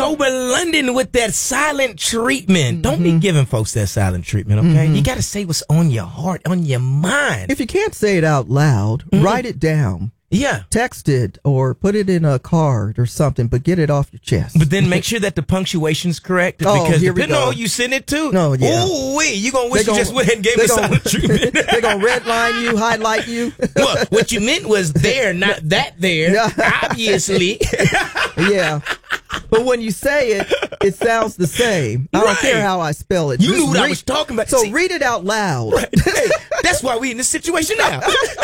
over London with that silent treatment. Don't be giving folks that silent treatment, okay? You got to say what's on your heart, on your mind. If you can't say it out loud, write it down. Yeah. Text it or put it in a card or something, but get it off your chest. But then make sure that the punctuation's correct. Oh, because here we depending go. on who you send it to, No, yeah. ooh, wait, you going to wish you just went ahead and gave me silent treatment. They're going to redline you, highlight you. Well, what you meant was there, not that there, obviously. Yeah. But when you say it, it sounds the same. I don't care how I spell it. You knew what I was talking about. So read it out loud. Right. Hey, that's why we in this situation now.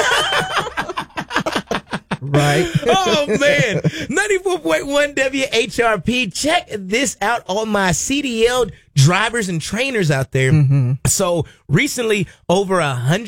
Right. Oh, man. 94.1 WHRP. Check this out, all my CDL drivers and trainers out there. So recently, over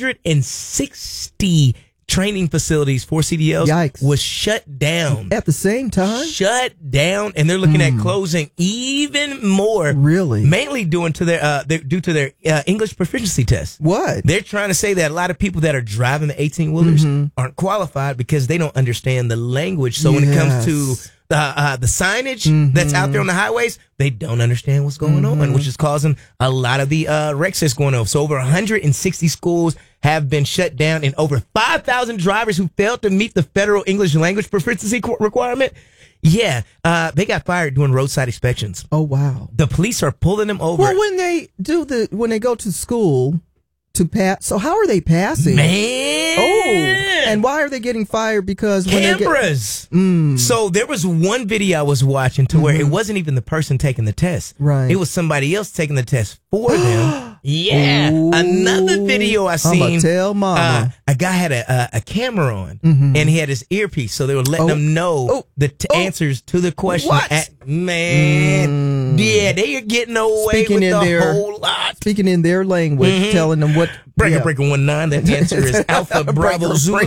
160 training facilities for CDLs was shut down. At the same time? Shut down, and they're looking at closing even more. Really? Mainly due to their English proficiency test. What? They're trying to say that a lot of people that are driving the 18-wheelers aren't qualified because they don't understand the language. So when it comes to the signage that's out there on the highways, they don't understand what's going on, which is causing a lot of the wrecks that's going on. So over 160 schools have been shut down, and over 5,000 drivers who failed to meet the federal English language proficiency requirement. Yeah, they got fired doing roadside inspections. Oh, wow. The police are pulling them over. Well, when they go to school to pass, so how are they passing? Man. Oh, and why are they getting fired? Because when cameras. So there was one video I was watching to where it wasn't even the person taking the test. Right. It was somebody else taking the test for them. Yeah. Ooh. Another video I seen. I'ma tell mama. A guy had a camera on and he had his earpiece, so they were letting him know the answers to the question. What? Man, yeah, they are getting away with a whole lot. Speaking in their language, telling them what. Breaker 19, that answer is Alpha Bravo Zulu.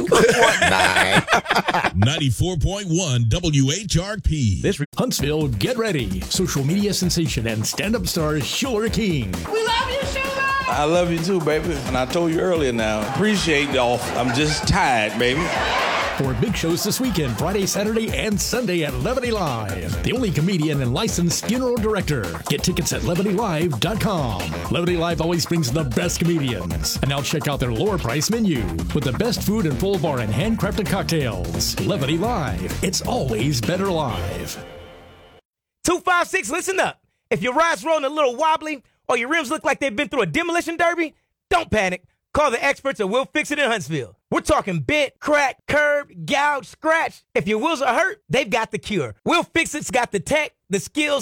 94.1 WHRP. Huntsville, get ready. Social media sensation and stand-up star Shuler King. We love you, Shuler! I love you too, baby. And I told you earlier now, appreciate y'all. I'm just tired, baby. For big shows this weekend, Friday, Saturday, and Sunday at Levity Live. The only comedian and licensed funeral director. Get tickets at levitylive.com. Levity Live always brings the best comedians. And now check out their lower price menu with the best food and full bar and handcrafted cocktails. Levity Live. It's always better live. 256, listen up. If your ride's rolling a little wobbly or your rims look like they've been through a demolition derby, don't panic. Call the experts at We'll Fix It in Huntsville. We're talking bent, cracked, curved, gouged, scratched. If your wheels are hurt, they've got the cure. We'll Fix It's got the tech, the skills,